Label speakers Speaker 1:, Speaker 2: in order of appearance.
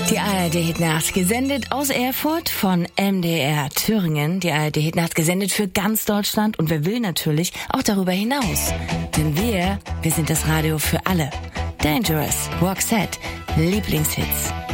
Speaker 1: Die ARD-Hitnacht, gesendet aus Erfurt von MDR Thüringen. Die ARD-Hitnacht, gesendet für ganz Deutschland und wer will natürlich auch darüber hinaus. Denn wir sind das Radio für alle. Dangerous, Roxette, Lieblingshits.